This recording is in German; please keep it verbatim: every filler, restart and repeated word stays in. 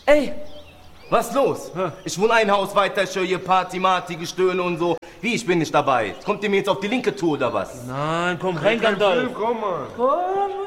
Ey, was los? Ja. Ich wohne ein Haus weiter, ich höre hier Party, Marty, Gestöhne und so. Wie, ich bin nicht dabei? Kommt ihr mir jetzt auf die linke Tour oder was? Nein, komm rein, Gandalf. Komm mal. Komm